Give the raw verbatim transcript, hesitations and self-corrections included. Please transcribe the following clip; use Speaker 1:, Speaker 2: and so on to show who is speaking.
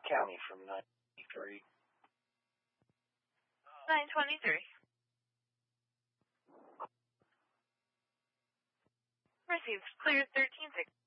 Speaker 1: County from nine twenty-three.
Speaker 2: nine twenty-three. Received. Clear thirteen six.